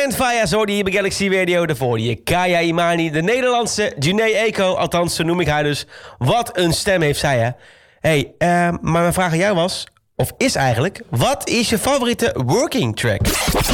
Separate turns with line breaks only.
En via Zordi hier bij Galaxy Radio. Daarvoor je Kaya Imani, de Nederlandse Janae Eiko. Althans, zo noem ik haar dus. Wat een stem heeft zij, hè? Hey, maar mijn vraag aan jou was, of is eigenlijk, wat is je favoriete working track?